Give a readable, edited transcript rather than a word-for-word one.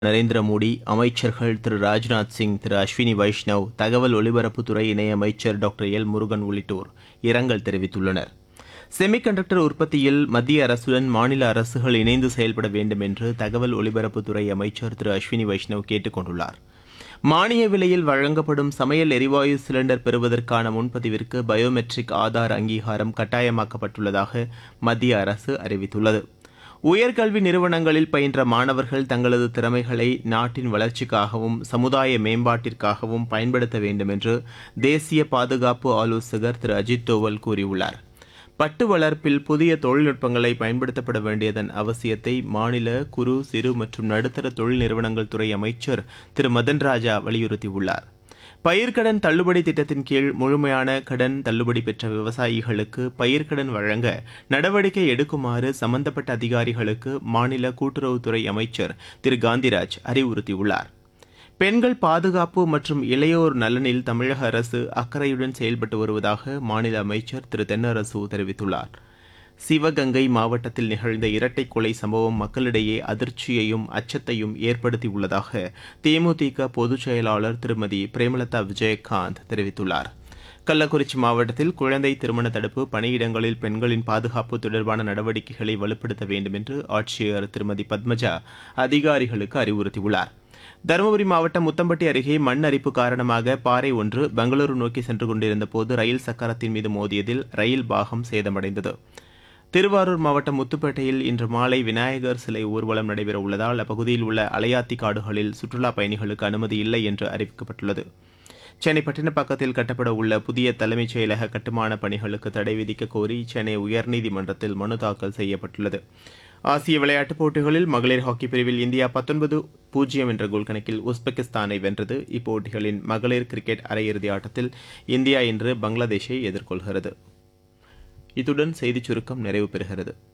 நரேந்திர மோடி, அமைச்சர்கள் திரு ராஜ்நாத் சிங், திரு அஸ்வினி வைஷ்ணவ், தகவல் ஒலிபரப்புத்துறை இணையமைச்சர் டாக்டர் எல் முருகன் உள்ளிட்டோர் இரங்கல் தெரிவித்துள்ளனர். செமிகண்டக்டர் உற்பத்தியில் மத்திய அரசுடன் மாநில அரசுகள் இணைந்து செயல்பட வேண்டும் என்று தகவல் ஒலிபரப்புத்துறை அமைச்சர் திரு அஸ்வினி வைஷ்ணவ் கேட்டுக் கொண்டுள்ளார். மானிய விலையில் வழங்கப்படும் சமையல் எரிவாயு சிலிண்டர் பெறுவதற்கான முன்பதிவிற்கு பயோமெட்ரிக் ஆதார் அங்கீகாரம் கட்டாயமாக்கப்பட்டுள்ளதாக மத்திய அரசு அறிவித்துள்ளது. உயர்கல்வி நிறுவனங்களில் பயின்ற மாணவர்கள் தங்களது திறமைகளை நாட்டின் வளர்ச்சிக்காகவும் சமுதாய மேம்பாட்டிற்காகவும் பயன்படுத்த வேண்டும் என்று தேசிய பாதுகாப்பு ஆலோசகர் திரு அஜித் தோவல் கூறியுள்ளார். பட்டு வளர்ப்பில் புதிய தொழில்நுட்பங்களை பயன்படுத்தப்பட வேண்டியதன் அவசியத்தை மாநில குறு, சிறு மற்றும் நடுத்தர தொழில் நிறுவனங்கள் துறை அமைச்சர் திரு மதன் ராஜா வலியுறுத்தியுள்ளார். பயிர்க்கடன் தள்ளுபடி திட்டத்தின் கீழ் முழுமையான கடன் தள்ளுபடி பெற்ற விவசாயிகளுக்கு பயிர்க்கடன் வழங்க நடவடிக்கை எடுக்குமாறு சம்பந்தப்பட்ட அதிகாரிகளுக்கு மாநில கூட்டுறவுத்துறை அமைச்சர் திரு காந்திராஜ் அறிவுறுத்தியுள்ளார். பெண்கள் பாதுகாப்பு மற்றும் இளையோர் நலனில் தமிழக அரசு அக்கறையுடன் செயல்பட்டு வருவதாக மாநில அமைச்சர் திரு தென்னரசு தெரிவித்துள்ளார். சிவகங்கை மாவட்டத்தில் நிகழ்ந்த இரட்டை கொலை சம்பவம் மக்களிடையே அதிர்ச்சியையும் அச்சத்தையும் ஏற்படுத்தியுள்ளதாக தேமுதிக பொதுச் செயலாளர் திருமதி பிரேமலதா விஜயகாந்த் தெரிவித்துள்ளார். கள்ளக்குறிச்சி மாவட்டத்தில் குழந்தை திருமண தடுப்பு பணியிடங்களில் பெண்களின் பாதுகாப்பு தொடர்பான நடவடிக்கைகளை வலுப்படுத்த வேண்டும் என்று ஆட்சியர் திருமதி பத்மஜா அதிகாரிகளுக்கு அறிவுறுத்தியுள்ளார். தருமபுரி மாவட்டம் முத்தம்பட்டி அருகே மண் அரிப்பு காரணமாக பாறை ஒன்று பெங்களூரு நோக்கி சென்று கொண்டிருந்த போது ரயில் சக்கரத்தின் மீது மோதியதில் ரயில் பாகம் சேதமடைந்தது. திருவாரூர் மாவட்டம் முத்துப்பேட்டையில் இன்று மாலை விநாயகர் சிலை ஊர்வலம் நடைபெற உள்ளதால் அப்பகுதியில் உள்ள அலையாத்தி காடுகளில் சுற்றுலாப் பயணிகளுக்கு அனுமதி இல்லை என்று அறிவிக்கப்பட்டுள்ளது. சென்னை பட்டினப்பாக்கத்தில் கட்டப்பட உள்ள புதிய தலைமைச் செயலக கட்டுமான பணிகளுக்கு தடை விதிக்க கோரி சென்னை உயர்நீதிமன்றத்தில் மனு தாக்கல் செய்யப்பட்டுள்ளது. ஆசிய விளையாட்டுப் போட்டிகளில் மகளிர் ஹாக்கி பிரிவில் இந்தியா 19-0 என்ற கோல் கணக்கில் உஸ்பெகிஸ்தானை வென்றது. இப்போட்டிகளின் மகளிர் கிரிக்கெட் அரையிறுதி ஆட்டத்தில் இந்தியா இன்று பங்களாதேஷை எதிர்கொள்கிறது. இத்துடன் செய்திச் சுருக்கம் நிறைவு பெறுகிறது.